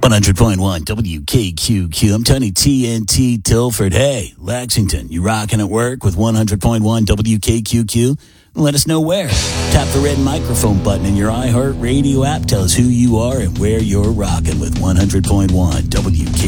100.1 WKQQ. I'm Tony TNT Tilford. Hey, Lexington, you rocking at work with 100.1 WKQQ? Let us know where. Tap the red microphone button in your iHeart Radio app. Tell us who you are and where you're rocking with 100.1 WKQQ.